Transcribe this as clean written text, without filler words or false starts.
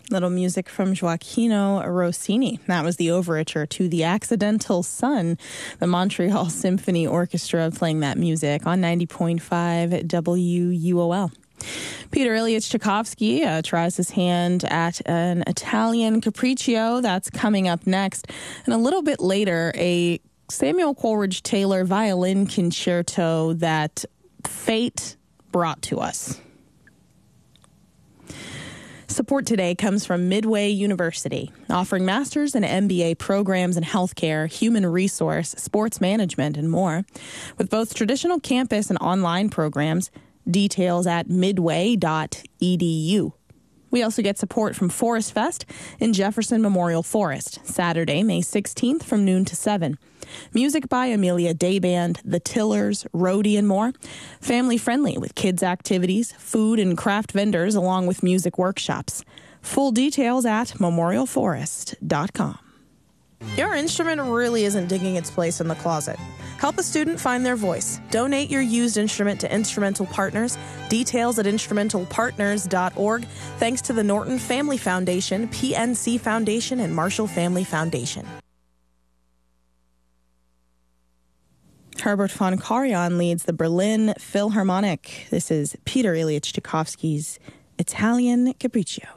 Little music from Gioacchino Rossini. That was the overture to The Accidental Sun, the Montreal Symphony Orchestra playing that music on 90.5 WUOL. Peter Ilyich Tchaikovsky tries his hand at an Italian capriccio. That's coming up next. And a little bit later, a Samuel Coleridge Taylor violin concerto that fate brought to us. Support today comes from Midway University, offering master's and MBA programs in healthcare, human resource, sports management, and more. With both traditional campus and online programs, details at midway.edu. We also get support from Forest Fest in Jefferson Memorial Forest, Saturday, May 16th from noon to 7. Music by Amelia Day Band, The Tillers, Rhodey, and more. Family friendly with kids' activities, food and craft vendors, along with music workshops. Full details at memorialforest.com. Your instrument really isn't digging its place in the closet. Help a student find their voice. Donate your used instrument to Instrumental Partners. Details at instrumentalpartners.org. Thanks to the Norton Family Foundation, PNC Foundation, and Marshall Family Foundation. Herbert von Karajan leads the Berlin Philharmonic. This is Peter Ilyich Tchaikovsky's Italian Capriccio.